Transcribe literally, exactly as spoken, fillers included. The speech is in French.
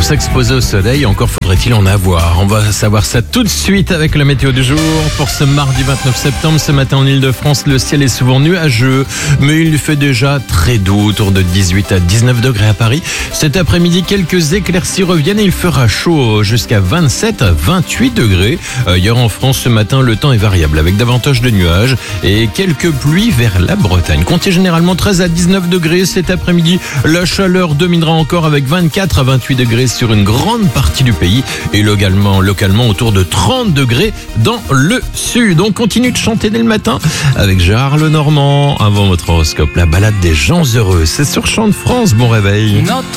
pour s'exposer au soleil, encore faudrait-il en avoir. On va savoir ça tout de suite avec la météo du jour. Pour ce mardi vingt-neuf septembre, ce matin en Ile-de-France, le ciel est souvent nuageux, mais il fait déjà très doux, autour de dix-huit à dix-neuf degrés à Paris. Cet après-midi, quelques éclaircies reviennent et il fera chaud jusqu'à vingt-sept à vingt-huit degrés. Ailleurs en France, ce matin, le temps est variable avec davantage de nuages et quelques pluies vers la Bretagne. Comptez généralement treize à dix-neuf degrés cet après-midi. La chaleur dominera encore avec vingt-quatre à vingt-huit degrés sur une grande partie du pays et localement, localement autour de trente degrés dans le sud. On continue de chanter dès le matin avec Gérard Lenormand. Avant votre horoscope, la balade des gens heureux. C'est sur Chant de France. Bon réveil.